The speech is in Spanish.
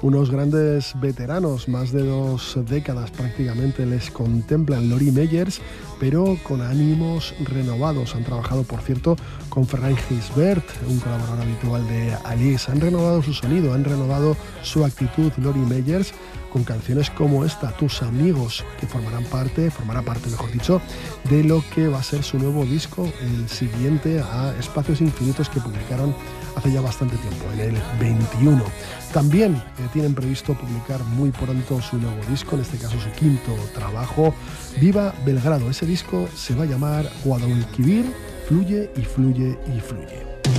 Unos grandes veteranos, más de 2 décadas prácticamente, les contemplan. Lori Meyers, pero con ánimos renovados. Han trabajado, por cierto, con Ferran Gisbert, un colaborador habitual de Alice. Han renovado su sonido, han renovado su actitud. Lori Meyers, con canciones como esta, Tus Amigos, que formará parte, mejor dicho, de lo que va a ser su nuevo disco, el siguiente a Espacios Infinitos, que publicaron hace ya bastante tiempo, en el 21. También tienen previsto publicar muy pronto su nuevo disco, en este caso su quinto trabajo, Viva Belgrado. Ese disco se va a llamar Guadalquivir, Fluye y Fluye y Fluye.